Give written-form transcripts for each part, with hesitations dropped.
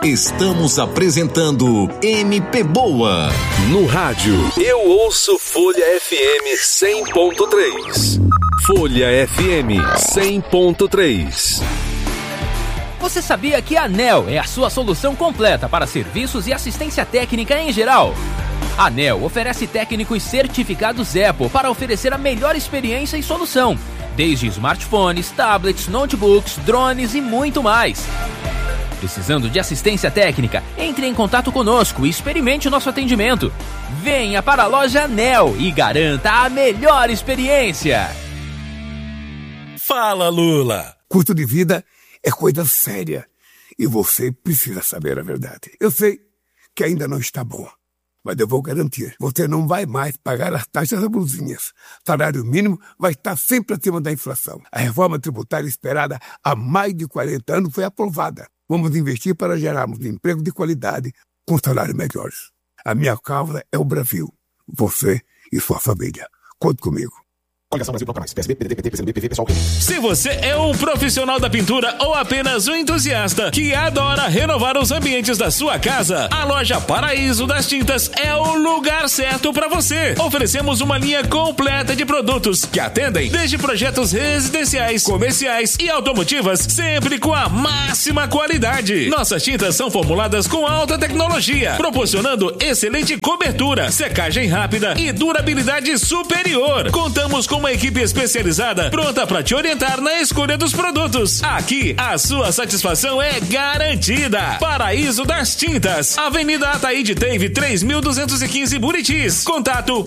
Estamos apresentando MP Boa. No rádio, eu ouço Folha FM 100.3. Folha FM 100.3. Você sabia que a ANEEL é a sua solução completa para serviços e assistência técnica em geral? A ANEEL oferece técnicos certificados Apple para oferecer a melhor experiência e solução, desde smartphones, tablets, notebooks, drones e muito mais. Precisando de assistência técnica? Entre em contato conosco e experimente o nosso atendimento. Venha para a loja ANEEL e garanta a melhor experiência. Fala, Lula! Custo de vida é coisa séria e você precisa saber a verdade. Eu sei que ainda não está bom, mas eu vou garantir. Você não vai mais pagar as taxas abusinhas. Salário mínimo vai estar sempre acima da inflação. A reforma tributária esperada há mais de 40 anos foi aprovada. Vamos investir para gerarmos emprego de qualidade com salários melhores. A minha causa é o Brasil. Você e sua família. Conte comigo. Coligação Brasil Bloco Mais, PSB, PDT, PCdoB, PV, PSOL. Se você é um profissional da pintura ou apenas um entusiasta que adora renovar os ambientes da sua casa, a loja Paraíso das Tintas é o lugar certo para você. Oferecemos uma linha completa de produtos que atendem desde projetos residenciais, comerciais e automotivas, sempre com a máxima qualidade. Nossas tintas são formuladas com alta tecnologia, proporcionando excelente cobertura, secagem rápida e durabilidade superior. Contamos com uma equipe especializada pronta para te orientar na escolha dos produtos. Aqui, a sua satisfação é garantida. Paraíso das Tintas, Avenida Ataíde Teve 3215 Buritis. Contato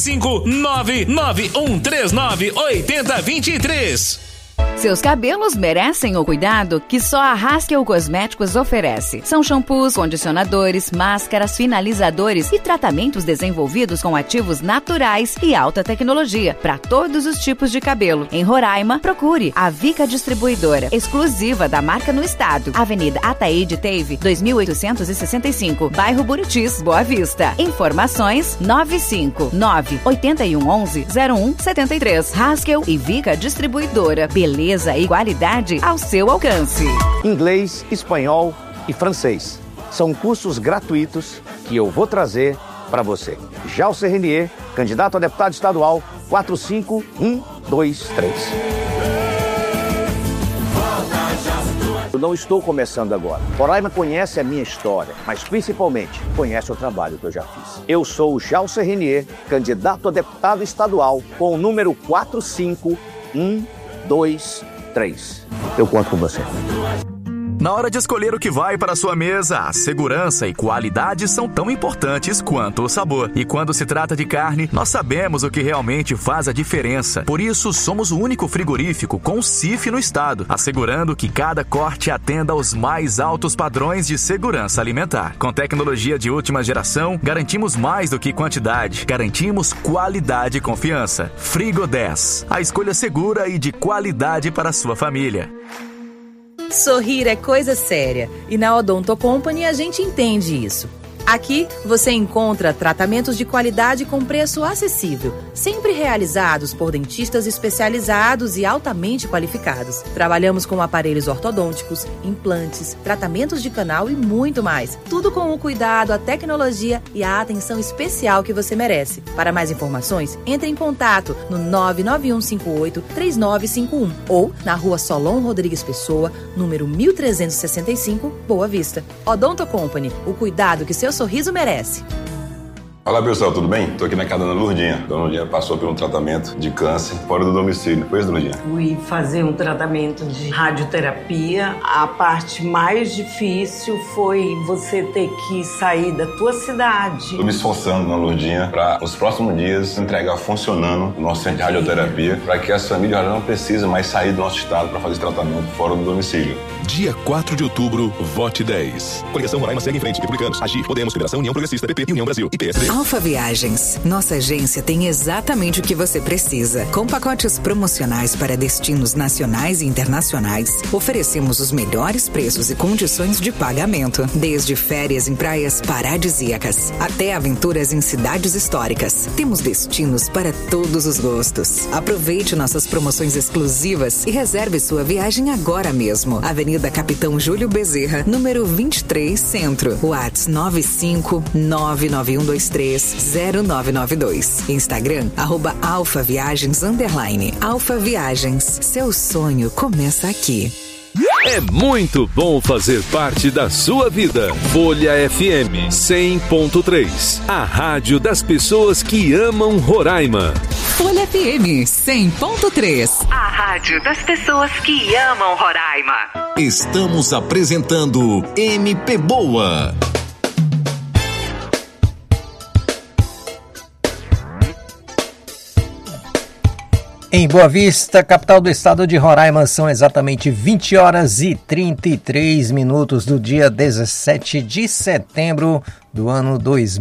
95991398023. Seus cabelos merecem o cuidado que só a Haskell Cosméticos oferece. São shampoos, condicionadores, máscaras, finalizadores e tratamentos desenvolvidos com ativos naturais e alta tecnologia para todos os tipos de cabelo. Em Roraima, procure a Vica Distribuidora, exclusiva da marca no estado. Avenida Ataíde Teve, 2865, bairro Buritis, Boa Vista. Informações 959-8111-0173. Haskell e Vica Distribuidora. Beleza e qualidade ao seu alcance. Inglês, espanhol e francês. São cursos gratuitos que eu vou trazer para você. Jalcer Renier, candidato a deputado estadual 45123. Eu não estou começando agora. Roraima conhece a minha história, mas principalmente conhece o trabalho que eu já fiz. Eu sou o Jalcer Renier, candidato a deputado estadual com o número 45123. Eu conto com você. Na hora de escolher o que vai para a sua mesa, a segurança e qualidade são tão importantes quanto o sabor. E quando se trata de carne, nós sabemos o que realmente faz a diferença. Por isso, somos o único frigorífico com CIF no estado, assegurando que cada corte atenda aos mais altos padrões de segurança alimentar. Com tecnologia de última geração, garantimos mais do que quantidade. Garantimos qualidade e confiança. Frigo 10, a escolha segura e de qualidade para a sua família. Sorrir é coisa séria e na Odonto Company a gente entende isso. Aqui você encontra tratamentos de qualidade com preço acessível, sempre realizados por dentistas especializados e altamente qualificados. Trabalhamos com aparelhos ortodônticos, implantes, tratamentos de canal e muito mais. Tudo com o cuidado, a tecnologia e a atenção especial que você merece. Para mais informações, entre em contato no 99158-3951 ou na Rua Solon Rodrigues Pessoa, número 1365, Boa Vista. Odonto Company, o cuidado que seu sorriso merece. Olá pessoal, tudo bem? Estou aqui na casa da Dona Lourdinha. Dona Lourdinha passou por um tratamento de câncer fora do domicílio. Foi isso, Dona Lourdinha? Fui fazer um tratamento de radioterapia. A parte mais difícil foi você ter que sair da tua cidade. Estou me esforçando, Dona Lourdinha, para nos próximos dias entregar funcionando o nosso centro de radioterapia, para que as famílias não precisem mais sair do nosso estado para fazer tratamento fora do domicílio. Dia 4 de outubro, vote 10. Coligação Roraima segue em frente. Republicanos, Agir, Podemos, Federação, União Progressista, PP e União Brasil. E PSD. Alfa Viagens. Nossa agência tem exatamente o que você precisa. Com pacotes promocionais para destinos nacionais e internacionais, oferecemos os melhores preços e condições de pagamento. Desde férias em praias paradisíacas até aventuras em cidades históricas. Temos destinos para todos os gostos. Aproveite nossas promoções exclusivas e reserve sua viagem agora mesmo. Avenida Capitão Júlio Bezerra, número 23, Centro. WhatsApp 95991230992. Instagram, @alfaviagens_. Alfa Viagens. Seu sonho começa aqui. É muito bom fazer parte da sua vida. Folha FM 100.3. A rádio das pessoas que amam Roraima. Folha FM 100.3. A rádio das pessoas que amam Roraima. Estamos apresentando MP Boa. Em Boa Vista, capital do estado de Roraima, são exatamente 20 horas e 33 minutos do dia 17 de setembro do ano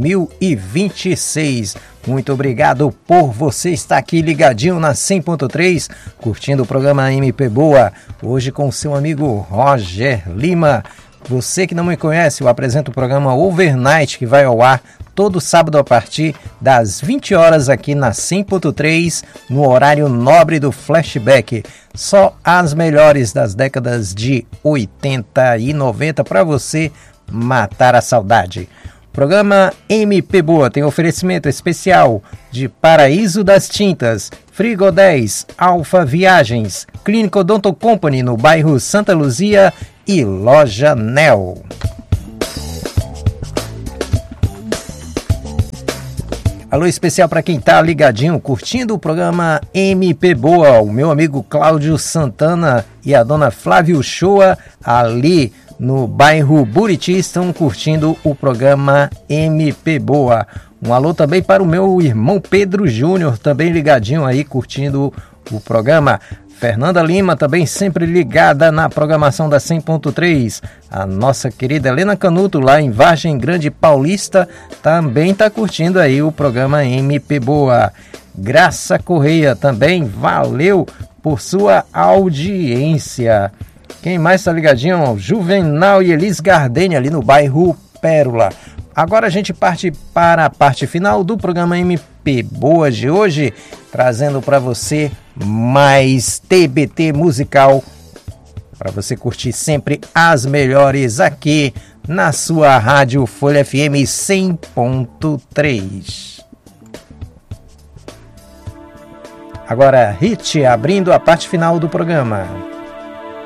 2026. Muito obrigado por você estar aqui ligadinho na 100.3, curtindo o programa MP Boa, hoje com seu amigo Roger Lima. Você que não me conhece, eu apresento o programa Overnight, que vai ao ar todo sábado a partir das 20 horas aqui na 100.3, no horário nobre do Flashback. Só as melhores das décadas de 80 e 90 para você matar a saudade. O programa MP Boa tem oferecimento especial de Paraíso das Tintas, Frigo 10, Alfa Viagens, Clínica Odonto Company no bairro Santa Luzia e Loja Nel. Alô especial para quem tá ligadinho, curtindo o programa MP Boa, o meu amigo Cláudio Santana e a dona Flávio Shoa, ali no bairro Buriti, estão curtindo o programa MP Boa. Um alô também para o meu irmão Pedro Júnior, também ligadinho aí, curtindo o programa. Fernanda Lima, também sempre ligada na programação da 100.3. A nossa querida Helena Canuto, lá em Vargem Grande Paulista, também está curtindo aí o programa MP Boa. Graça Correia também, valeu por sua audiência. Quem mais está ligadinho? Juvenal e Elis Gardeni, ali no bairro Pérola. Agora a gente parte para a parte final do programa MP Boa de hoje, trazendo para você mais TBT musical, para você curtir sempre as melhores aqui na sua rádio Folha FM 100.3. Agora, Hit, abrindo a parte final do programa.